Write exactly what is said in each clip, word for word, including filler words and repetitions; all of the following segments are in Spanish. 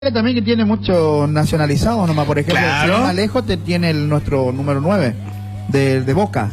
También que tiene mucho nacionalizado nomás, por ejemplo, claro. el Alejo te tiene el, nuestro número nueve de, de Boca,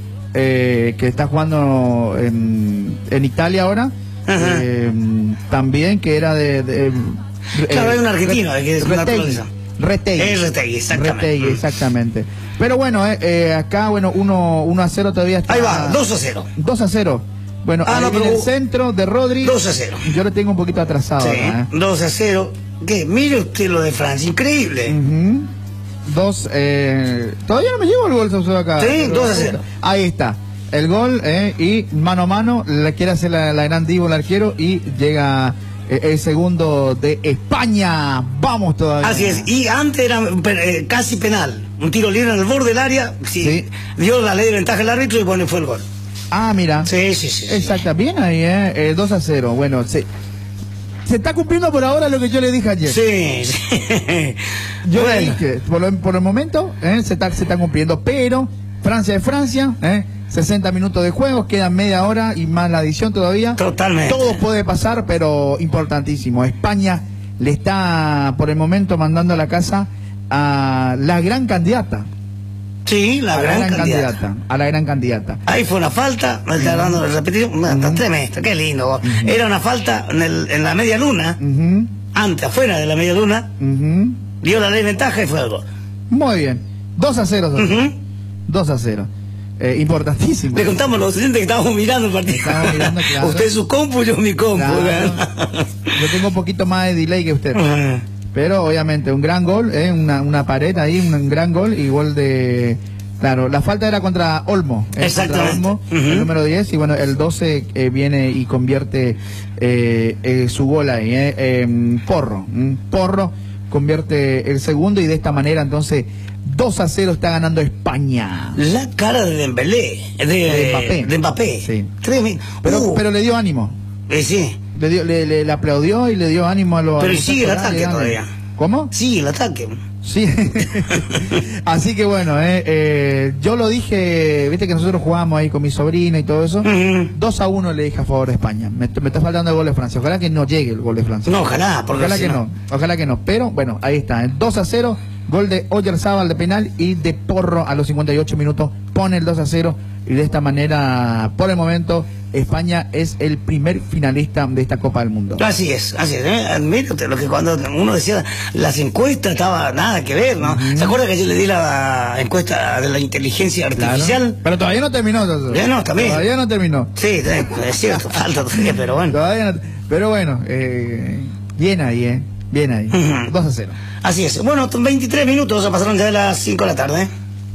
eh, que está jugando en, en Italia ahora, eh, también que era de... de claro, eh, hay un argentino que es Retegui, Retegui, es Retegui, exactamente. Retegui, exactamente. Pero bueno, eh, eh, acá, bueno, uno a cero todavía está... Ahí va, dos a cero. dos a cero. Bueno, ah, ahí no, viene pero... el centro de Rodri. dos a cero. Yo lo tengo un poquito atrasado. Sí, acá, ¿eh? dos a cero. ¿Qué? Mire usted lo de Francia, increíble. Uh-huh. Dos, eh, todavía no me llevo el gol Saucedo acá. Sí, dos a cero. Ahí está, el gol, eh, y mano a mano, le quiere hacer la, la gran divo el arquero y llega eh, el segundo de España. Vamos todavía. Así es, y antes era eh, casi penal. Un tiro libre en el borde del área, sí, sí. Dio la ley de ventaja al árbitro y bueno, fue el gol. Ah, mira. Sí, sí, sí. Exacto, bien ahí, eh, eh dos a cero. Bueno, sí. Se está cumpliendo por ahora lo que yo le dije ayer. Sí, sí. Yo bueno. le dije, por, lo, por el momento, eh, se, está, se está cumpliendo, pero Francia es Francia, eh, sesenta minutos de juego, quedan media hora y más la adición todavía. Totalmente. Todo puede pasar, pero importantísimo. España le está, por el momento, mandando a la casa a la gran candidata. Sí, la, gran, la gran candidata. candidata. A la gran candidata. Ahí fue una falta, me está dando de repetir, uh -huh. tremendo, qué lindo. Uh -huh. Era una falta en, el, en la media luna, uh -huh. antes, afuera de la media luna, uh -huh. dio la ley de ventaja y fue algo. Muy bien, dos a cero. Uh -huh. dos a cero. Eh, importantísimo. Le contamos a los oyentes que estábamos mirando el partido. Estábamos mirando, claro. Usted su compu, yo mi compu. Claro. Yo tengo un poquito más de delay que usted. Uh -huh. Pero obviamente un gran gol, eh, una, una pared ahí, un gran gol y gol de... Claro, la falta era contra Olmo. Eh, Exactamente. Contra Olmo, uh -huh. el número diez, y bueno, el doce eh, viene y convierte eh, eh, su gol ahí, eh, eh, Porro. Porro convierte el segundo y de esta manera entonces dos a cero está ganando España. La cara de Dembélé, de, de Mbappé. De Mbappé. Sí. Tremendo. Pero, uh. pero le dio ánimo. Eh, sí. Le, dio, le, le, le aplaudió y le dio ánimo a los... Pero sigue el ataque todavía. ¿Cómo? Sí, el ataque. Sí. Así que bueno, eh, eh, yo lo dije, viste que nosotros jugábamos ahí con mi sobrina y todo eso. Uh-huh. dos a uno le dije a favor de España. Me, me está faltando el gol de Francia. Ojalá que no llegue el gol de Francia. No, ojalá. Porque ojalá si que no. no. Ojalá que no. Pero bueno, ahí está. ¿eh? dos a cero. Gol de Oyarzábal de penal y de Porro a los cincuenta y ocho minutos pone el dos a cero. Y de esta manera, por el momento, España es el primer finalista de esta Copa del Mundo. Así es, así es. ¿eh? Admiro lo que cuando uno decía las encuestas estaba nada que ver, ¿no? Uh-huh. ¿Se acuerda que yo le di la encuesta de la inteligencia artificial? Claro. Pero todavía no terminó. Entonces. Ya no, también. Todavía no terminó. Sí, es cierto, falta todavía, pero bueno. Todavía no, pero bueno, eh, bien ahí, ¿eh? Bien ahí. Uh-huh. dos a cero. Así es. Bueno, veintitrés minutos, pasaron ya de las cinco de la tarde.